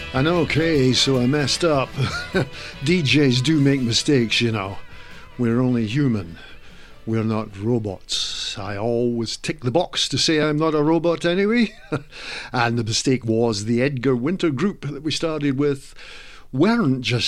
And okay, so I messed up. DJs do make mistakes, you know. We're only human. We're not robots. I always tick the box to say I'm not a robot anyway. And the mistake was the Edgar Winter group that we started with weren't just